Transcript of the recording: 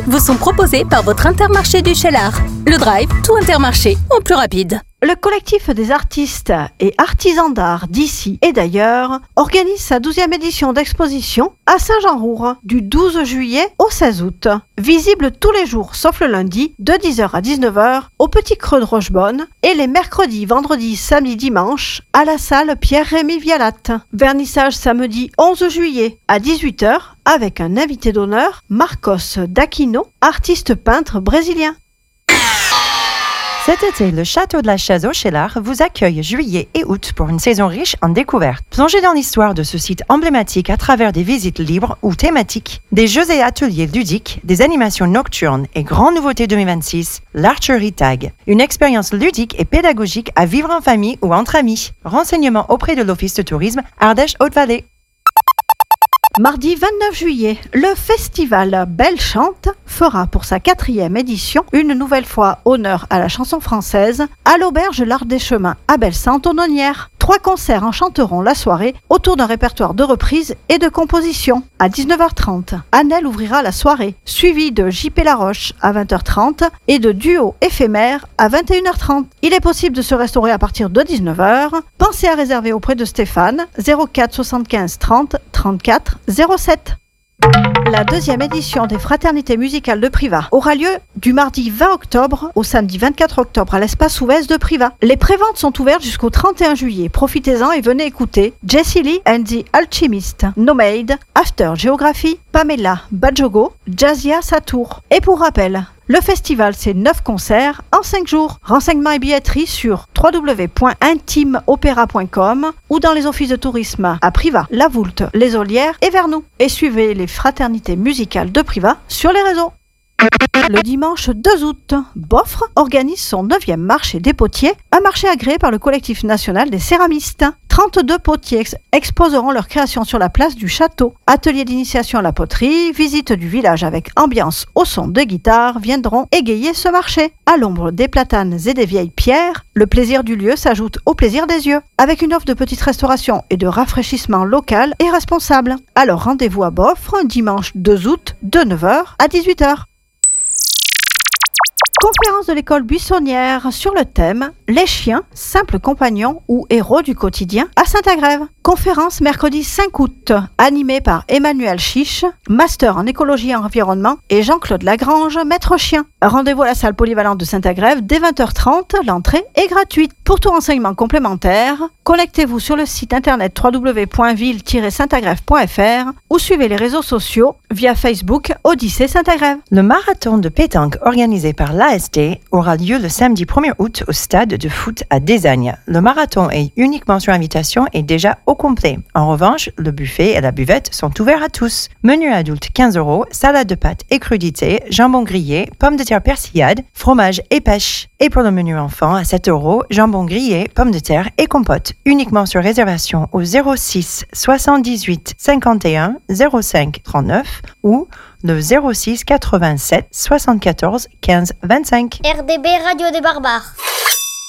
vous sont proposés par votre Intermarché du Cheylard. Le Drive, tout Intermarché en plus rapide. Le collectif des artistes et artisans d'art d'ici et d'ailleurs organise sa 12e édition d'exposition à Saint-Jean-Roure du 12 juillet au 16 août. Visible tous les jours sauf le lundi de 10h à 19h au Petit Creux de Rochebonne et les mercredis, vendredis, samedis, dimanches à la salle Pierre-Rémy Vialatte. Vernissage samedi 11 juillet à 18h avec un invité d'honneur, Marcos d'Aquino, artiste peintre brésilien. Cet été, le Château de la Chaise au Cheylard vous accueille juillet et août pour une saison riche en découvertes. Plongez dans l'histoire de ce site emblématique à travers des visites libres ou thématiques, des jeux et ateliers ludiques, des animations nocturnes et grande nouveauté 2026, l'Archery Tag. Une expérience ludique et pédagogique à vivre en famille ou entre amis. Renseignements auprès de l'Office de tourisme Ardèche-Haute-Vallée. Mardi 29 juillet, le festival Belle Chante fera pour sa 4e édition une nouvelle fois honneur à la chanson française à l'auberge L'Art des Chemins à Bellesainte-aux-Nonières. 3 concerts enchanteront la soirée autour d'un répertoire de reprises et de compositions. À 19h30, Annelle ouvrira la soirée, suivie de JP Laroche à 20h30 et de duo éphémère à 21h30. Il est possible de se restaurer à partir de 19h. Pensez à réserver auprès de Stéphane 04 75 30 34 07. La 2e édition des Fraternités musicales de Privas aura lieu du mardi 20 octobre au samedi 24 octobre à l'espace Ouvès de Privas. Les préventes sont ouvertes jusqu'au 31 juillet. Profitez-en et venez écouter Jessie Lee and the Alchemist, Nomade, After Geography, Pamela Badjogo, Jazia Satour. Et pour rappel, le festival, c'est 9 concerts en 5 jours. Renseignements et billetterie sur www.intimeopéra.com ou dans les offices de tourisme à Privas, La Voulte, Les Olières et Vernoux. Et suivez les fraternités musicales de Privas sur les réseaux. Le dimanche 2 août, Boffre organise son 9e marché des potiers, un marché agréé par le collectif national des céramistes. 32 potiers exposeront leurs créations sur la place du château. Ateliers d'initiation à la poterie, visite du village avec ambiance au son de guitare viendront égayer ce marché. À l'ombre des platanes et des vieilles pierres, le plaisir du lieu s'ajoute au plaisir des yeux, avec une offre de petite restauration et de rafraîchissement local et responsable. Alors rendez-vous à Boffre, dimanche 2 août, de 9h à 18h. Conférence de l'école buissonnière sur le thème « Les chiens, simples compagnons ou héros du quotidien » à Saint-Agrève. Conférence mercredi 5 août, animée par Emmanuel Chiche, master en écologie et environnement, et Jean-Claude Lagrange, maître chien. Rendez-vous à la salle polyvalente de Saint-Agrève dès 20h30, l'entrée est gratuite. Pour tout renseignement complémentaire, connectez-vous sur le site internet www.ville-saintagrève.fr ou suivez les réseaux sociaux via Facebook Odyssée Saint-Agrève. Le marathon de pétanque organisé par l'ASD aura lieu le samedi 1er août au stade de foot à Désagne. Le marathon est uniquement sur invitation et déjà au complet. En revanche, le buffet et la buvette sont ouverts à tous. Menu adulte 15 €, salade de pâtes et crudités, jambon grillé, pommes de terre persillade, fromage et pêche. Et pour le menu enfant à 7 €, jambon grillé, pommes de terre et compote. Uniquement sur réservation au 06 78 51 05 39 ou le 06 87 74 15 25. RDB Radio des Barbares.